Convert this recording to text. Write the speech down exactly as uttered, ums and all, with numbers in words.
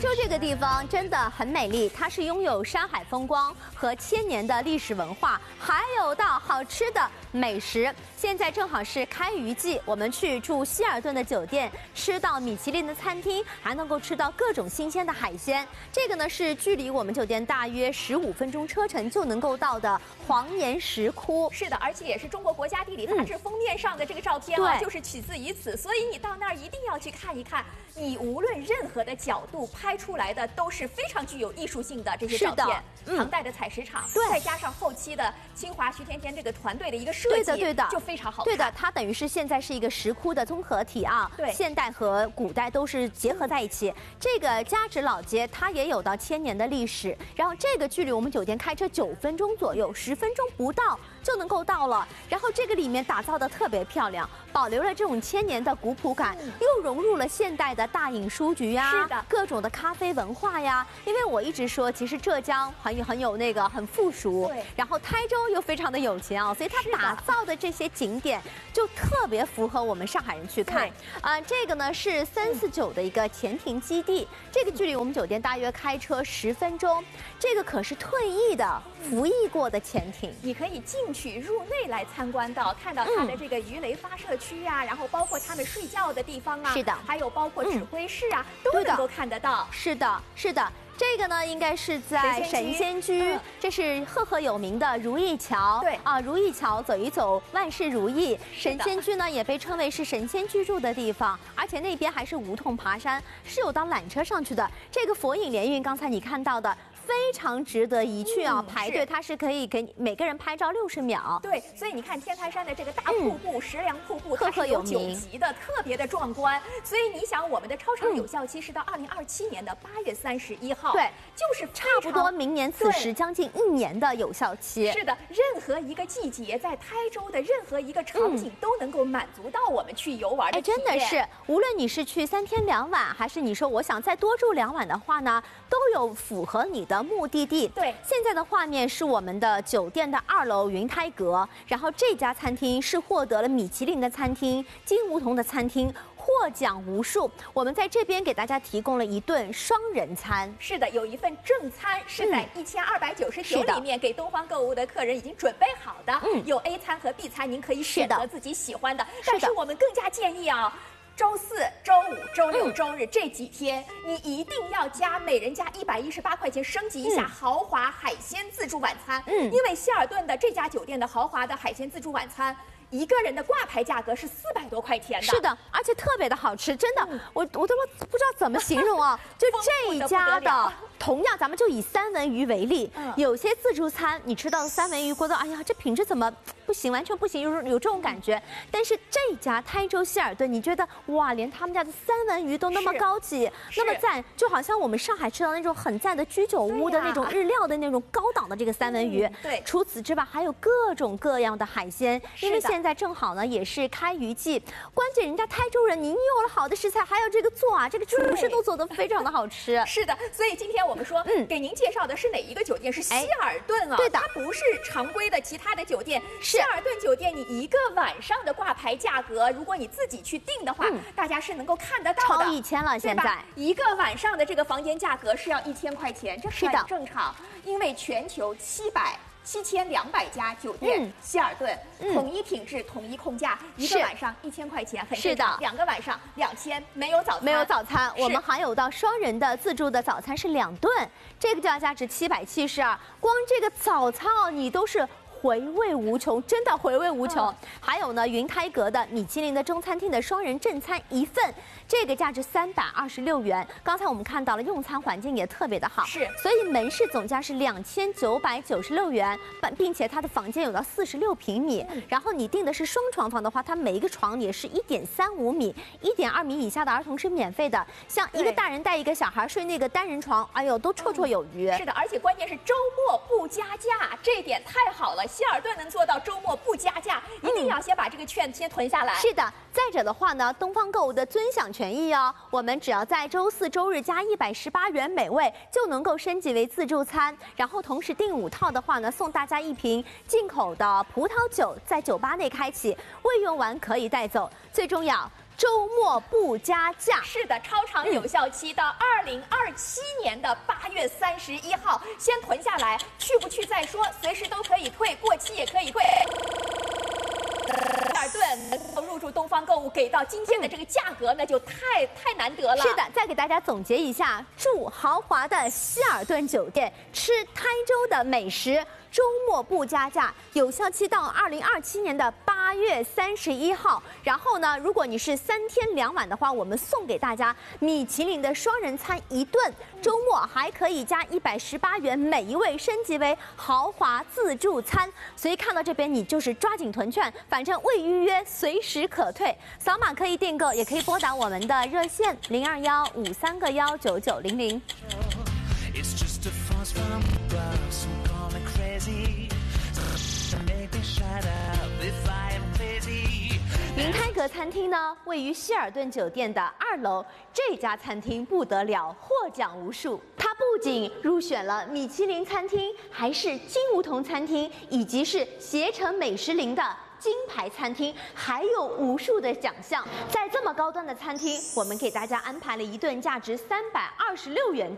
州这个地方真的很美丽，它是拥有山海风光和千年的历史文化，还有到好吃的美食。现在正好是开渔季，我们去住希尔顿的酒店，吃到米其林的餐厅，还能够吃到各种新鲜的海鲜。这个呢是距离我们酒店大约十五分钟车程就能够到的黄岩石窟。 是的，而且也是中国国家地理杂志封面上的这个照片啊，就是取自于此。所以你到那儿一定要去看一看，你无论任何的角度拍出来的都是非常具有艺术性的这些照片。嗯、唐代的采石场，再加上后期的清华徐甜甜这个团队的一个设计， 对的对的， 就非常好看。 对的，它等于是现在是一个石窟的综合体啊， 对， 现代和古代都是结合在一起。这个加直老街它也有到千年的历史，然后这个距离我们酒店开车九分钟左右，十分钟不到就能够到了。然后这个里面打造的特别漂亮，保留了这种千年的古朴感，嗯、又融入了现代的大隐书局呀， 是的， 各种的咖啡文化呀。因为我一直说，其实浙江很很有那个很富庶， 对， 然后台州又非常的有钱啊，所以它打造的这些景点就特别符合我们上海人去看。啊、呃，这个呢是三四九的一个潜艇基地，这个距离我们酒店大约开车十分钟。这个可是退役的、服役过的潜艇， 你可以进去入内来参观到，看到它的这个鱼雷发射区啊，嗯、然后包括他们睡觉的地方啊， 是的， 还有包括指挥室啊，嗯、都能够看得到。 是的，是的。这个呢，应该是在神仙居，嗯、这是赫赫有名的如意桥。 对啊，如意桥走一走，万事如意。神仙居呢，也被称为是神仙居住的地方，而且那边还是无痛爬山，是有到缆车上去的。这个佛影连运，刚才你看到的。非常值得一去啊！嗯、排队它是可以给每个人拍照六十秒。 对，所以你看天台山的这个大瀑布、嗯、石梁瀑布， 赫赫有名， 它是有九级的，特别的壮观。所以你想，我们的超长有效期是到二零二七年的八月三十一号， 对， 就是差不多明年此时将近一年的有效期。 是的，任何一个季节，在台州的任何一个场景、嗯、都能够满足到我们去游玩的体验。 哎，真的是，无论你是去三天两晚，还是你说我想再多住两晚的话呢，都有符合你的目的地。 对， 现在的画面是我们的酒店的二楼云台阁，然后这家餐厅是获得了米其林的餐厅、金梧桐的餐厅，获奖无数。我们在这边给大家提供了一顿双人餐。 是的，有一份正餐是在一千二百九十九里面给东方购物的客人已经准备好的，嗯，有 A 餐和 B 餐，您可以选择自己喜欢的。但是我们更加建议啊。周四周五周六周日这几天，你一定要加每人加一百一十八块钱，升级一下豪华海鲜自助晚餐。嗯，因为希尔顿的这家酒店的豪华的海鲜自助晚餐，一个人的挂牌价格是四百多块钱的。 是的，而且特别的好吃，真的，嗯、我我都不知道怎么形容啊。就这一家的，同样咱们就以三文鱼为例，嗯、有些自助餐你吃到的三文鱼，觉得哎呀这品质怎么不行，完全不行，有有这种感觉。但是这家台州希尔顿，你觉得哇，连他们家的三文鱼都那么高级，那么赞，就好像我们上海吃到那种很赞的居酒屋的那种日料的那种高档的这个三文鱼。 嗯、对， 除此之外还有各种各样的海鲜，因为现在正好呢也是开渔季，关键人家台州人，您有了好的食材，还有这个做啊，这个厨师都做得非常的好吃。 是的，所以今天我们说，嗯，给您介绍的是哪一个酒店？是希尔顿啊， 对的， 它不是常规的其他的酒店。希尔顿酒店，你一个晚上的挂牌价格，如果你自己去订的话，嗯、大家是能够看得到的， 超一千了。现在一个晚上的这个房间价格是要一千块钱，这很正常，因为全球七百。七千两百家酒店，嗯、希尔顿、嗯、统一品质、统一控价，一个晚上一千块钱，很正常。两个晚上两千，没有早餐， 没有早餐。我们还有到双人的自助的早餐是两顿，这个就要价值七百七十二。光这个早餐哦，你都是。回味无穷，真的回味无穷。嗯、还有呢，云台阁的米其林的中餐厅的双人正餐一份，这个价值三百二十六元。刚才我们看到了用餐环境也特别的好， 是， 所以门市总价是两千九百九十六元，并且它的房间有到四十六平米。嗯、然后你订的是双床房的话，它每一个床也是一点三五米，一点二米以下的儿童是免费的。像一个大人带一个小孩睡那个单人床，哎呦，都绰绰有余。 嗯、是的，而且关键是周末不加价，这一点太好了。希尔顿能做到周末不加价，一定要先把这个券先囤下来。 是的，再者的话呢，东方购物的尊享权益哦，我们只要在周四周日加一百十八元每位，就能够升级为自助餐。然后同时订五套的话呢，送大家一瓶进口的葡萄酒，在酒吧内开启，未用完可以带走。最重要。 周末不加价。 是的，超长有效期到二零二七年的八月三十一号，先囤下来，去不去再说，随时都可以退，过期也可以退。希尔顿入驻东方购物，给到今天的这个价格，那就太太难得了。 是的，再给大家总结一下：住豪华的希尔顿酒店，吃台州的美食，周末不加价，有效期到二零二七年的八月三十一号。然后呢，如果你是三天两晚的话，我们送给大家米其林的双人餐一顿，周末还可以加一百十八元，每一位升级为豪华自助餐。所以看到这边，你就是抓紧囤券，反正未预约随时可退，扫码可以订购，也可以拨打我们的热线零二幺五三个幺九九零零。明泰阁餐厅呢，位于希尔顿酒店的二楼。这家餐厅不得了，获奖无数。它不仅入选了米其林餐厅，还是金梧桐餐厅，以及是携程美食林的金牌餐厅，还有无数的奖项。在这么高端的餐厅，我们给大家安排了一顿价值三百二十六元